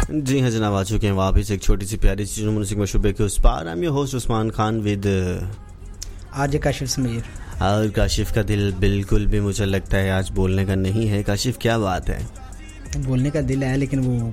जी हाँ जनाब, आ चुके हैं वापस एक छोटी सी प्यारी सी जुनून शुबे के उस पार। I am your host Usman Khan with आज काशिफ समीर। और काशिफ का दिल बिल्कुल भी मुझे लगता है आज बोलने का नहीं है। काशिफ क्या बात है? बोलने का दिल है लेकिन वो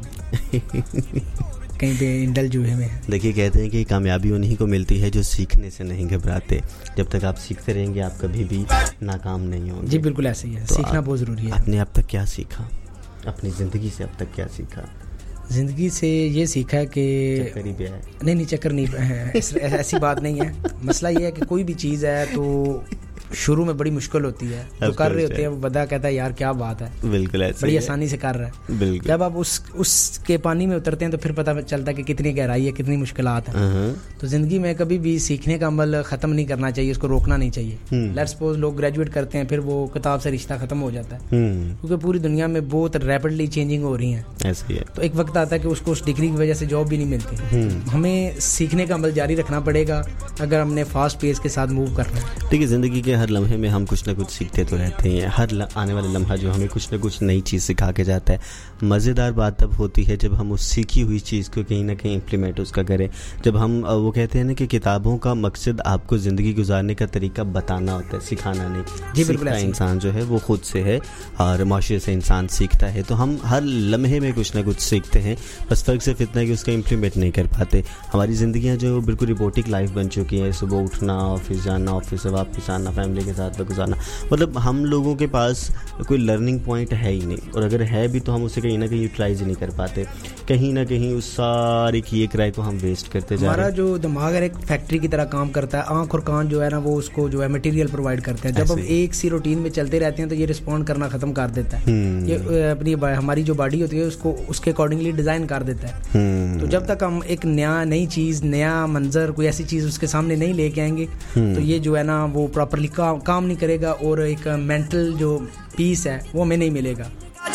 कहीं पे इंडल जूहे में है। देखिए, कहते हैं कि कामयाबी उन्हीं को मिलती है जो सीखने से नहीं घबराते। जब तक आप सीखते रहेंगे आप कभी भी नाकाम नहीं होंगे। जी बिल्कुल ऐसे ही है, तो सीखना बहुत ज़रूरी है। आपने अब तक क्या सीखा अपनी ज़िंदगी से? अब तक क्या सीखा ज़िंदगी से? ये सीखा है कि चक्कर ही पे है। नहीं चक्कर नहीं है, ऐसी बात नहीं है। मसला ये है कि कोई भी चीज़ है तो शुरू में बड़ी मुश्किल होती है, तो कर रहे होते हैं, वो बंदा कहता है यार क्या बात है, बिल्कुल ऐसे बड़ी आसानी से कर रहा है। बिल्कुल। जब आप उसके पानी में उतरते हैं तो फिर पता चलता है कि कितनी गहराई है, कितनी मुश्किलात है। तो ज़िंदगी में कभी भी सीखने का अमल ख़त्म नहीं करना चाहिए, उसको रोकना नहीं चाहिए। लेट्स सपोज लोग ग्रेजुएट करते हैं, फिर वो किताब से रिश्ता ख़त्म हो जाता है, क्योंकि पूरी दुनिया में बहुत रैपिडली चेंजिंग हो रही है। ऐसे ही है। तो एक वक्त आता है कि उसको उस डिग्री की वजह से जॉब भी नहीं मिलती। हमें सीखने का अमल जारी रखना पड़ेगा अगर हमने फास्ट पेस के साथ मूव करना है। ठीक है, ज़िंदगी के हर लम्हे में हम कुछ ना कुछ सीखते तो रहते हैं। हर आने वाला लम्हा जो हमें कुछ ना कुछ नई चीज़ सिखा के जाता है। मज़ेदार बात तब होती है जब हम उस सीखी हुई चीज़ को कहीं ना कहीं इम्प्लीमेंट उसका करें। जब हम वो कहते हैं ना कि किताबों का मकसद आपको ज़िंदगी गुजारने का तरीका बताना होता है, सिखाना नहीं। जी बिल्कुल। इंसान जो है वो खुद से है और माशरे से इंसान सीखता है। तो हम हर लम्हे में कुछ ना कुछ सीखते हैं, बस फ़र्क सिर्फ इतना है कि उसका इम्प्लीमेंट नहीं कर पाते। हमारी ज़िंदगियाँ जो बिल्कुल रोबोटिक लाइफ बन चुकी हैं। सुबह उठना, ऑफिस जाना, ऑफिस से वापस आना, फैमिली के साथ गुजारना, मतलब हम लोगों के पास कोई लर्निंग पॉइंट है ही नहीं। और अगर है भी तो हम उसे कहीं ना कहीं यूटिलाइज नहीं कर पाते। कहीं ना कहीं उस सारी किए किराए को हम वेस्ट करते जा रहे हैं। हमारा जो दिमाग है एक फैक्ट्री की तरह काम करता है। आँख और कान जो है ना वो उसको जो है मटेरियल प्रोवाइड करते हैं। जब हम एक सी रूटीन में चलते रहते हैं तो ये रिस्पॉन्ड करना खत्म कर देता है। ये अपनी हमारी जो बॉडी होती है उसको उसके अकॉर्डिंगली डिज़ाइन कर देता है। तो जब तक हम एक नई चीज़, नया मंजर, कोई ऐसी चीज़ उसके सामने नहीं लेके आएंगे तो ये जो है ना वो प्रॉपरली काम नहीं करेगा और एक मेंटल जो पीस है वो हमें नहीं मिलेगा।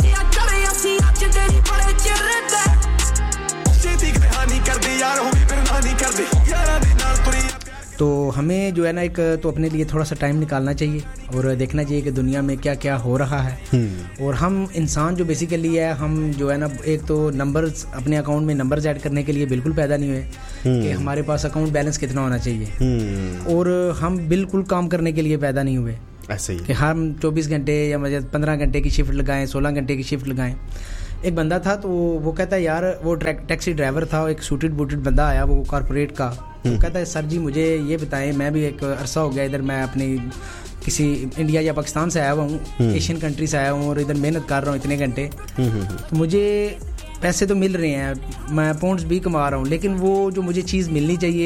तो हमें जो है ना एक तो अपने लिए थोड़ा सा टाइम निकालना चाहिए और देखना चाहिए कि दुनिया में क्या क्या हो रहा है। और हम इंसान जो बेसिकली है, हम जो है ना एक तो नंबर्स, अपने अकाउंट में नंबर्स ऐड करने के लिए बिल्कुल पैदा नहीं हुए कि हमारे पास अकाउंट बैलेंस कितना होना चाहिए। और हम बिल्कुल काम करने के लिए पैदा नहीं हुए ऐसे ही कि हम 24 घंटे या 15 घंटे की शिफ्ट लगाएं, 16 घंटे की शिफ्ट लगाएं। एक बंदा था तो वो कहता है यार, वो टैक्सी ड्राइवर था, एक सूटेड बूटेड बंदा आया वो कॉर्पोरेट का। तो कहता है सर जी मुझे ये बताएं, मैं भी एक अरसा हो गया इधर, मैं अपनी किसी इंडिया या पाकिस्तान से आया हुआ हूँ, एशियन कंट्री से आया हूँ और इधर मेहनत कर रहा हूँ इतने घंटे। तो मुझे पैसे तो मिल रहे हैं, मैं पॉइंट्स भी कमा रहा हूँ, लेकिन वो जो मुझे चीज़ मिलनी चाहिए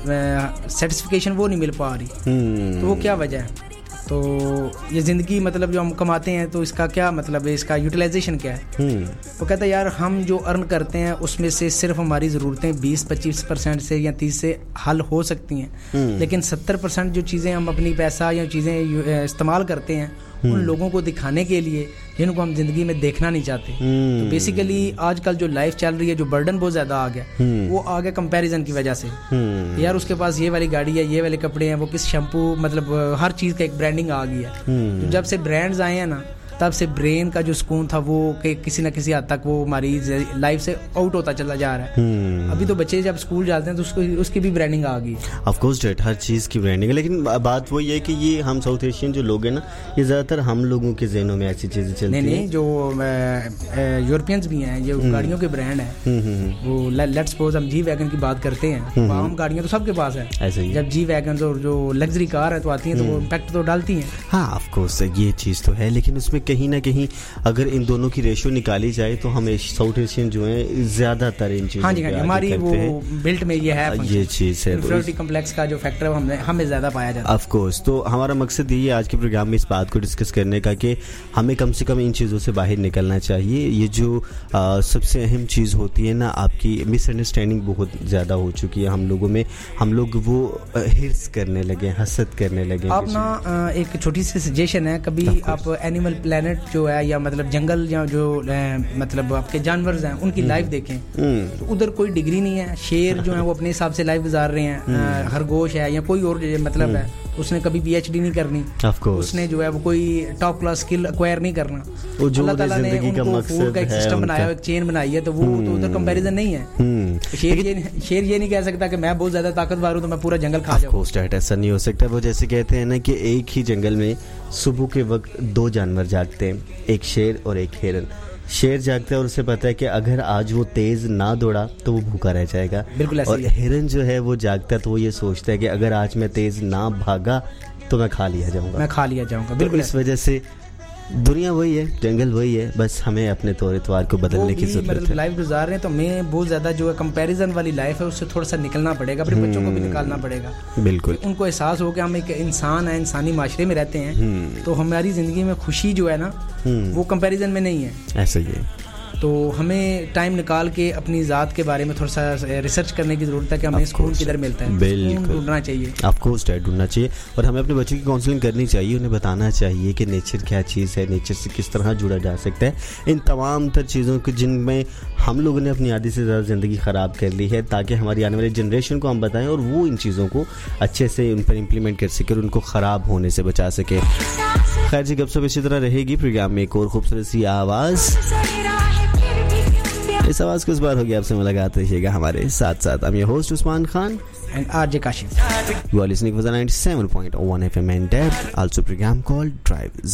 मैं सेटिस्फिकेशन वो नहीं मिल पा रही। तो वो क्या वजह है? तो ये ज़िंदगी मतलब जो हम कमाते हैं तो इसका क्या मतलब है, इसका यूटिलाइजेशन क्या है? वो कहता है यार हम जो अर्न करते हैं उसमें से सिर्फ हमारी ज़रूरतें 20-25% से या 30 से हल हो सकती हैं, लेकिन 70% जो चीज़ें हम अपनी पैसा या चीज़ें इस्तेमाल करते हैं उन लोगों को दिखाने के लिए जिनको हम जिंदगी में देखना नहीं चाहते। तो बेसिकली आजकल जो लाइफ चल रही है, जो बर्डन बहुत ज़्यादा आ गया, वो आ गया कंपैरिजन की वजह से। यार उसके पास ये वाली गाड़ी है, ये वाले कपड़े हैं, वो किस शैम्पू, मतलब हर चीज़ का एक ब्रांडिंग आ गई है। तो जब से ब्रांड्स आए हैं ना तब से ब्रेन का जो सुकून था वो किसी न किसी हद तक वो हमारी लाइफ से आउट होता चला जा रहा है। अभी तो बच्चे जब स्कूल जाते हैं तो उसकी भी ब्रांडिंग आ गई। ऑफ कोर्स डेट हर चीज़ की ब्रांडिंग है, लेकिन बात वो ये है कि ये हम साउथ एशियन जो लोग हैं ना, ये ज़्यादातर हम लोगों के ज़हनों में ऐसी चीज़ें चलती हैं। नहीं, जो यूरोपियंस भी हैं, जो गाड़ियों के ब्रांड हैं, वो लेट्स सपोज हम जी वैगन की बात करते हैं, आम गाड़ियाँ तो सबके पास है ऐसे ही। जब जी वैगन और जो लग्जरी कार है तो आती हैं तो वो इम्पैक्ट तो डालती हैं। हाँ ऑफ कोर्स ये चीज़ तो है, लेकिन उसमें कहीं ना कहीं अगर इन दोनों की रेशियो निकाली जाए तो हमें साउथ एशियन जो है ज़्यादातर इन चीज़ों पे हमारी वो बिल्ट में ये है, ये चीज़ है इंफीरियरिटी कॉम्प्लेक्स का जो फैक्टर हमें ज़्यादा पाया जाता है। ऑफ कोर्स, तो हमारा मकसद यही है आज के प्रोग्राम में इस बात को डिस्कस करने का कि हमें कम से कम इन चीज़ों से बाहर निकलना चाहिए। ये जो सबसे अहम चीज़ होती है ना, आपकी मिसअंडरस्टैंडिंग बहुत ज़्यादा हो चुकी है हम लोगों में। हम लोग वो हिर्स करने लगे, हसद करने लगे। आप ना एक छोटी सी सजेशन है, कभी आप एनिमल प्लेनेट जो है या मतलब जंगल या जो मतलब आपके जानवर हैं उनकी लाइफ देखें तो उधर कोई डिग्री नहीं है। शेर जो है वो अपने हिसाब से लाइफ गुजार रहे हैं, खरगोश है या कोई और मतलब है उसने कभी PhD नहीं करनी, उसने जो है वो कोई टॉप क्लास स्किल एक्वायर नहीं करना। अल्लाह ताला ने उनको फूड का एक सिस्टम बनाया, एक चेन बनाई है, तो वो तो उधर कंपैरिजन नहीं है। शेर ये नहीं कह सकता कि मैं बहुत ज्यादा ताकतवर हूँ तो मैं पूरा जंगल खा जाऊँ। ऐसा नहीं हो सकता। वो जैसे कहते हैं ना कि एक ही जंगल में सुबह के वक्त 2 जानवर जागते हैं, एक शेर और एक हिरन। शेर जागता है और उसे पता है कि अगर आज वो तेज ना दौड़ा तो वो भूखा रह जाएगा। बिल्कुल ऐसा और हिरन जो है वो जागता है तो वो ये सोचता है कि अगर आज मैं तेज ना भागा तो मैं खा लिया जाऊंगा। बिल्कुल इस वजह से दुनिया वही है, जंगल वही है, बस हमें अपने तौर तौर को बदलने की जरूरत है। लाइफ गुजार रहे हैं तो हमें बहुत ज्यादा जो है कंपैरिजन वाली लाइफ है उससे थोड़ा सा निकलना पड़ेगा, अपने बच्चों को भी निकालना पड़ेगा। बिल्कुल उनको एहसास हो कि हम एक इंसान है, इंसानी माशरे में रहते हैं, तो हमारी जिंदगी में खुशी जो है ना वो कंपैरिजन में नहीं है। ऐसा ही है। तो हमें टाइम निकाल के अपनी ज़ात के बारे में थोड़ा सा रिसर्च करने की ज़रूरत है कि हमें सुकून किधर मिलता है। बिल्कुल ढूंढना चाहिए, ऑफकोर्स ढूंढना चाहिए। और हमें अपने बच्चों की काउंसलिंग करनी चाहिए, उन्हें बताना चाहिए कि नेचर क्या चीज़ है, नेचर से किस तरह जुड़ा जा सकता है। इन तमाम तर चीज़ों को जिनमें हम लोगों ने अपनी आधी से ज़्यादा ज़िंदगी ख़राब कर ली है, ताकि हमारी आने वाली जनरेशन को हम बताएं और वो इन चीज़ों को अच्छे से उन पर इम्प्लीमेंट कर सके और उनको ख़राब होने से बचा सके। खैर जी, गपशप इसी तरह रहेगी। प्रोग्राम में एक और खूबसूरत सी आवाज़, इस आवाज़ को इस बार होगी आपसे मुलाकात रहिएगा हमारे साथ साथ। I'm your host Usman Khan and RJ Kashif. You are listening to the 97.1 FM and also program called Drive